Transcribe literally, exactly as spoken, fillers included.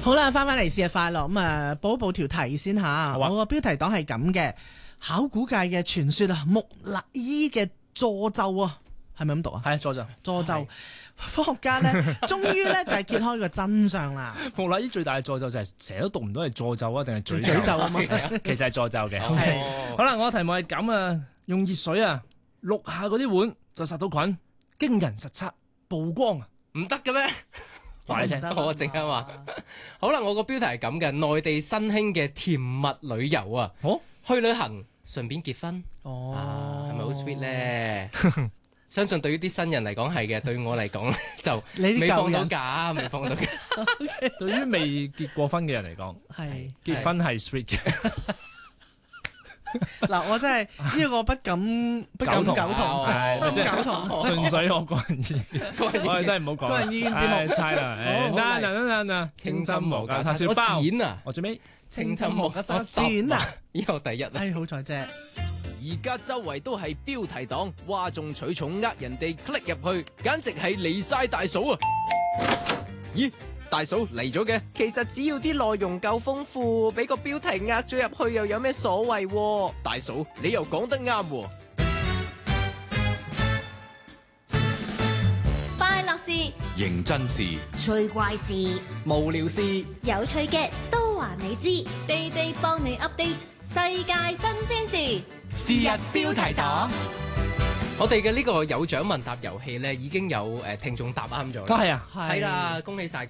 好啦，翻返嚟節日快樂咁啊！報一報條題先吓， 啊、 我個標題黨係咁嘅，考古界嘅傳說啊，木乃伊嘅詛咒啊，係咪咁讀啊？ 係詛咒， 詛咒。科學家咧，終於咧就係揭開個真相啦。 木乃伊最大嘅詛咒就係成日都讀唔到係詛咒啊，定係詛詛咒啊嘛？ 其實係詛咒嘅。 Okay. Okay. 好啦，我嘅題目係咁啊，用熱水啊渌下嗰啲碗就殺到菌，驚人實測曝光啊， 唔得嘅咩？ 話你聽， 我淨係話，好啦，我個標題係咁嘅，內地新興嘅甜蜜旅遊啊， 哦， 去旅行順便結婚， 哦， 係咪好 sweet 咧？相信對於啲新人嚟講係嘅，對我嚟講就你未放到假，未放到假。 對於未結過婚嘅人嚟講， 係結婚係 sweet 嘅。 嗱，我真係呢個不敢不敢苟同，不敢苟同， 純粹我個人意見，我哋真係唔好講。 個人意見節目， 猜啦，嗱嗱嗱嗱，清心無價叉燒包， 我剪啊， 我最尾清心無價我剪啊， 以後第一啊， 係好彩啫。 而家周圍都係標題黨，嘩眾取寵呃人哋 click 入去，簡直係離晒大嫂啊！咦，大嫂嚟咗嘅？ 其實只要啲內容夠豐富，俾個標題呃咗入去又有咩所謂？ 大嫂，你又講得啱喎！ 快樂事、 認真事、 趣怪事、 無聊事、 有趣嘅都話你知， 地地幫你 update 世界新鮮事。 是日標題黨， 我哋嘅呢個有獎問答遊戲咧，已經有誒聽眾答啱咗啦。 啊係啊， 係啦，恭喜晒佢